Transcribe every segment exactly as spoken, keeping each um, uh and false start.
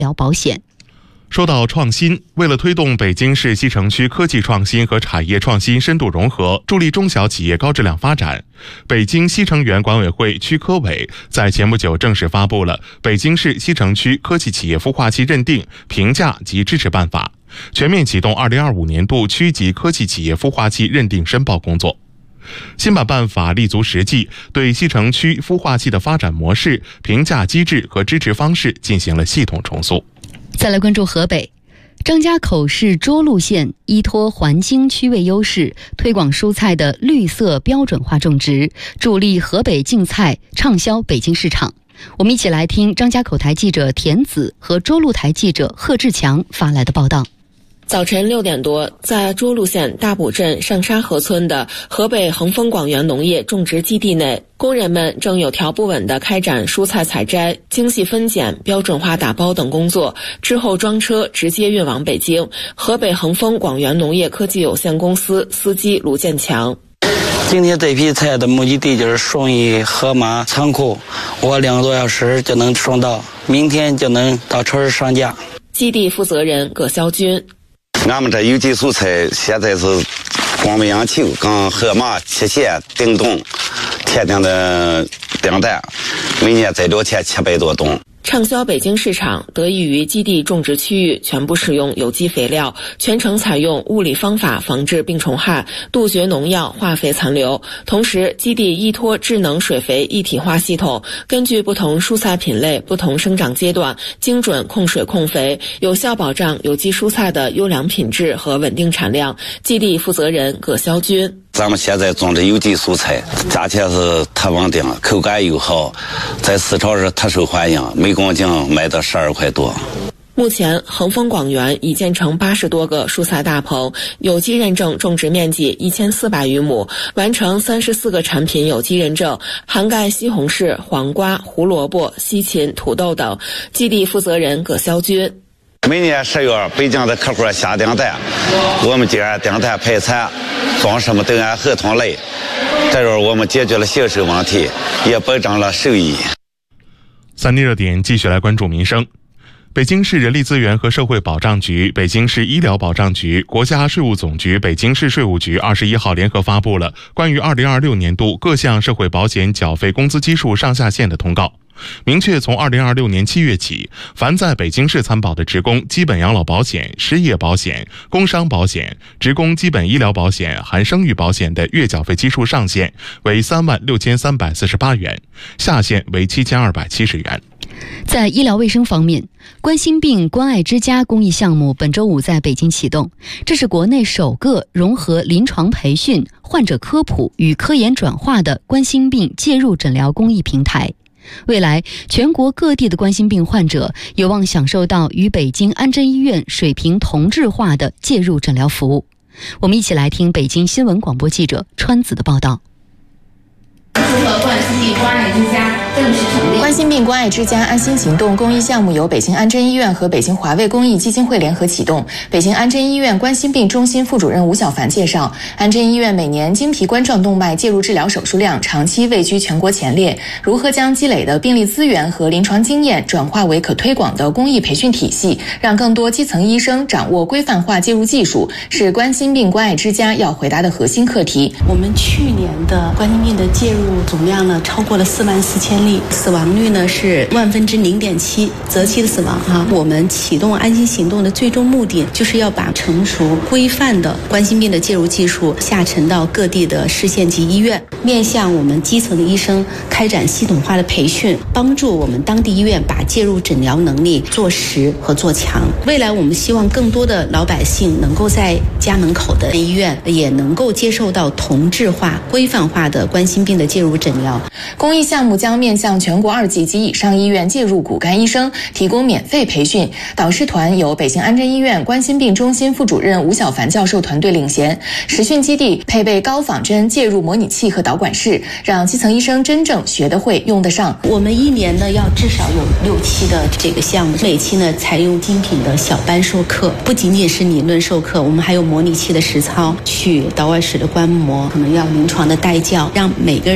疗保险。 说到创新，为了推动北京市西城区科技创新和产业创新深度融合，助力中小企业高质量发展，北京西城园管委会区科委在前不久正式发布了《北京市西城区科技企业孵化器认定、评价及支持办法》，全面启动二零二五年度区级科技企业孵化器认定申报工作。新版办法立足实际，对西城区孵化器的发展模式、评价机制和支持方式进行了系统重塑。 再来关注河北张家口市涿鹿县，依托环京区位优势，推广蔬菜的绿色标准化种植，助力河北净菜畅销北京市场。我们一起来听张家口台记者田子和涿鹿台记者贺志强发来的报道。 早晨六点多，在涿鹿县大埔镇上沙河村的河北恒丰广源农业种植基地内，工人们正有条不紊地开展蔬菜采摘、精细分拣、标准化打包等工作，之后装车直接运往北京。河北恒丰广源农业科技有限公司司机卢建强： 今天这批菜的目的地就是顺义河马仓库，我两个多小时就能送到，明天就能到超市上架。 基地负责人葛肖军： 俺们这有机蔬菜现在是光面洋球、跟河马、切线、叮咚，天天的订单，每年在六千七百多吨。 畅销北京市场得益于基地种植区域全部使用有机肥料，全程采用物理方法防治病虫害，杜绝农药化肥残留。同时，基地依托智能水肥一体化系统，根据不同蔬菜品类、不同生长阶段，精准控水控肥，有效保障有机蔬菜的优良品质和稳定产量。基地负责人葛肖军： 咱们现在种的有机蔬菜，价钱是特稳定，口感又好，在市场上特受欢迎，每公斤卖到十二块多。 目前，恒丰广源已建成八十多个蔬菜大棚，有机认证种植面积一千四百余亩，完成三十四个产品有机认证，涵盖西红柿、黄瓜、胡萝卜、西芹、土豆等。基地负责人葛肖军： 每年十月，北京的客户下订单，我们就按订单排产，装什么都按合同来。这样我们解决了销售问题，也保障了收益。 三地热点继续来关注民生。北京市人力资源和社会保障局、北京市医疗保障局、国家税务总局、北京市税务局二十一号联合发布了关于二零二六年度各项社会保险缴费工资基数上下限的通告。明确从二零二六年七月起，凡在北京市参保的职工基本养老保险、失业保险、工伤保险、职工基本医疗保险含生育保险的月缴费基数上限为三万六千三百四十八元，下限为七千二百七十元。 在医疗卫生方面，冠心病关爱之家公益项目本周五在北京启动，这是国内首个融合临床培训、患者科普与科研转化的冠心病介入诊疗公益平台。未来，全国各地的冠心病患者有望享受到与北京安贞医院水平同质化的介入诊疗服务。我们一起来听北京新闻广播记者川子的报道。 冠心病关爱之家正式成立。冠心病关爱之家安心行动公益项目由北京安贞医院和北京华卫公益基金会联合启动。北京安贞医院冠心病中心副主任吴小凡介绍，安贞医院每年经皮冠状动脉介入治疗手术量长期位居全国前列，如何将积累的病例资源和临床经验转化为可推广的公益培训体系，让更多基层医生掌握规范化介入技术，是冠心病关爱之家要回答的核心课题。 我们去年的冠心病的介入总量呢超过了四万四千例，死亡率呢是万分之零点七，择期的死亡哈。我们启动安心行动的最终目的，就是要把成熟规范的冠心病的介入技术下沉到各地的市县级医院，面向我们基层的医生开展系统化的培训，帮助我们当地医院把介入诊疗能力做实和做强。未来我们希望更多的老百姓能够在家门口的医院也能够接受到同质化、规范化的冠心病的介入诊疗。 公益项目将面向全国二级及以上医院介入骨干医生提供免费培训，导师团由北京安贞医院冠心病中心副主任吴小凡教授团队领衔，实训基地配备高仿真介入模拟器和导管室，让基层医生真正学得会、用得上。 我们一年呢要至少有六期的这个项目，每期呢采用精品的小班授课，不仅仅是理论授课，我们还有模拟器的实操，去导管室的观摩，可能要临床的带教，让每个人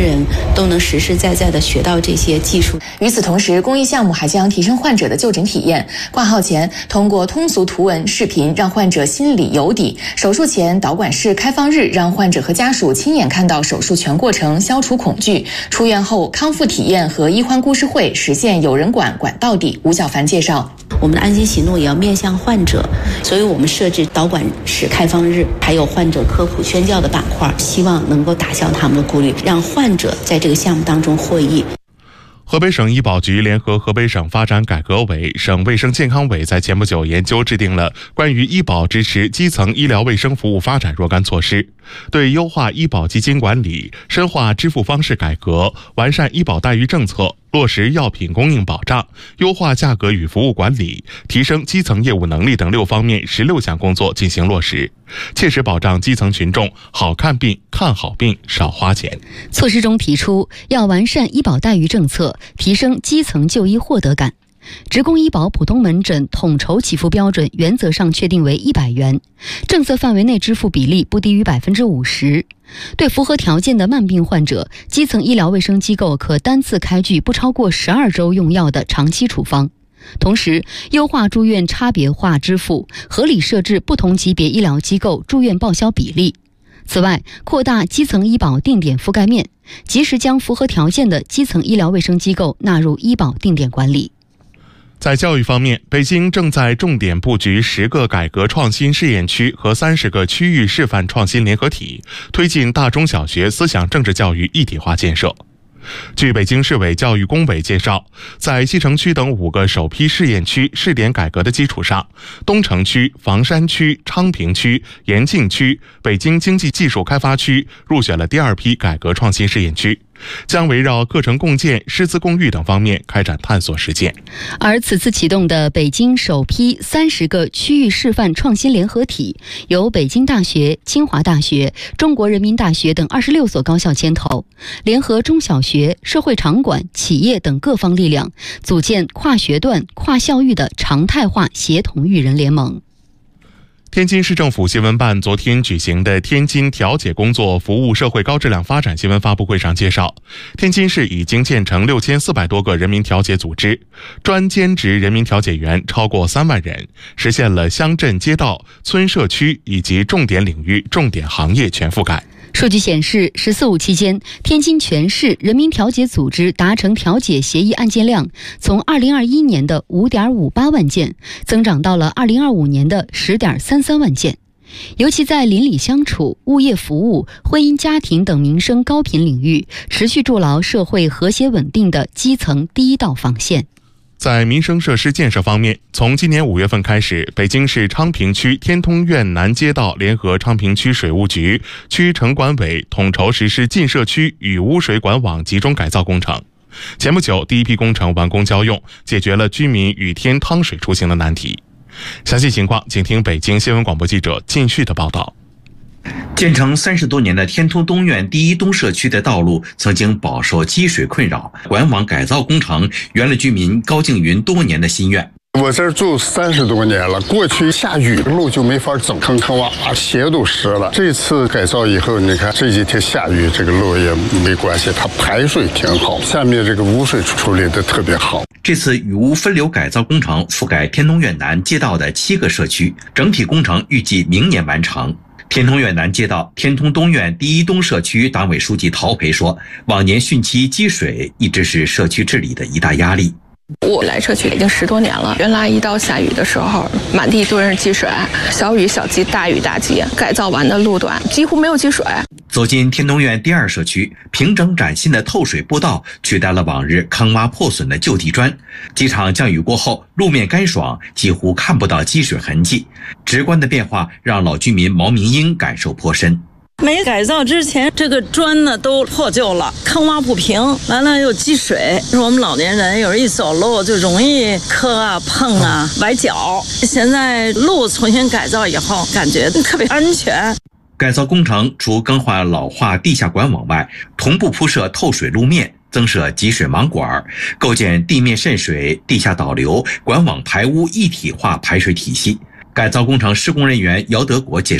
人都能实实在在的学到这些技术。 与此同时，公益项目还将提升患者的就诊体验。挂号前通过通俗图文、视频让患者心里有底；手术前导管室开放日，让患者和家属亲眼看到手术全过程，消除恐惧；出院后康复体验和医患故事会，实现有人管管到底。吴小凡介绍， 我们的安心行动也要面向患者，所以我们设置导管室开放日，还有患者科普宣教的板块，希望能够打消他们的顾虑，让患者在这个项目当中获益。 河北省医保局联合河北省发展改革委、省卫生健康委在前不久研究制定了关于医保支持基层医疗卫生服务发展若干措施，对优化医保基金管理、深化支付方式改革、完善医保待遇政策、落实药品供应保障、优化价格与服务管理、提升基层业务能力等六方面十六项工作进行落实，切实保障基层群众好看病、看好病、少花钱。 措施中提出，要完善医保待遇政策，提升基层就医获得感。职工医保普通门诊统筹给付标准原则上确定为一百元，政策范围内支付比例不低于百分之五十。对符合条件的慢病患者，基层医疗卫生机构可单次开具不超过十二周用药的长期处方。同时，优化住院差别化支付，合理设置不同级别医疗机构住院报销比例。此外，扩大基层医保定点覆盖面，及时将符合条件的基层医疗卫生机构纳入医保定点管理。 在教育方面，北京正在重点布局十个改革创新试验区和三十个区域示范创新联合体，推进大中小学思想政治教育一体化建设。据北京市委教育工委介绍，在西城区等五个首批试验区试点改革的基础上，东城区、房山区、昌平区、延庆区、北京经济技术开发区入选了第二批改革创新试验区，将围绕课程共建、师资共育等方面开展探索实践。 而此次启动的北京首批三十个区域示范创新联合体，由北京大学、清华大学、中国人民大学等二十六所高校牵头，联合中小学、社会场馆、企业等各方力量，组建跨学段、跨校域的常态化协同育人联盟。 天津市政府新闻办昨天举行的天津调解工作服务社会高质量发展新闻发布会上介绍，天津市已经建成六千四百多个人民调解组织，专兼职人民调解员超过三万人，实现了乡镇街道、村社区以及重点领域、重点行业全覆盖。 数据显示，十四五期间，天津全市人民调解组织达成调解协议案件量从二零二一年的五点五八万件，增长到了二零二五年的十点三三万件。尤其在邻里相处、物业服务、婚姻家庭等民生高频领域，持续筑牢社会和谐稳定的基层第一道防线。 在民生设施建设方面，从今年五月份开始，北京市昌平区天通苑南街道联合昌平区水务局、区城管委统筹实施进社区与污水管网集中改造工程。前不久，第一批工程完工交用，解决了居民雨天趟水出行的难题。详细情况，请听北京新闻广播记者靳旭的报道。 建成三十多年的天通东苑第一东社区的道路曾经饱受积水困扰，管网改造工程圆了居民高静云多年的心愿。 我这儿住三十多年了，过去下雨路就没法走，坑坑洼洼，鞋都湿了。这次改造以后，你看这几天下雨，这个路也没关系，它排水挺好，下面这个污水处理的特别好。 这次雨污分流改造工程覆盖天通苑南街道的七个社区，整体工程预计明年完成。天通苑南街道天通东苑第一东社区党委书记陶培说，往年汛期积水一直是社区治理的一大压力。 我来社区已经十多年了，原来一到下雨的时候，满地都是积水，小雨小积，大雨大积。改造完的路段几乎没有积水。 走进天通苑第二社区，平整崭新的透水步道取代了往日坑洼破损的旧地砖。几场降雨过后，路面干爽，几乎看不到积水痕迹。直观的变化让老居民毛明英感受颇深。 没改造之前，这个砖呢都破旧了，坑洼不平，完了又积水。是我们老年人有时一走路就容易磕啊、碰啊、崴脚。现在路重新改造以后，感觉特别安全。 改造工程除更换老化地下管网外，同步铺设透水路面，增设集水盲管，构建地面渗水、地下导流、管网排污一体化排水体系。改造工程施工人员姚德国介绍。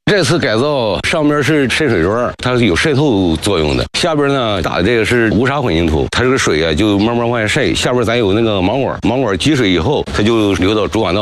这次改造上面是渗水砖，它是有渗透作用的。下边呢打的这个是无沙混凝土，它这个水啊就慢慢往下渗。下边咱有那个盲管，盲管积水以后，它就流到主管道。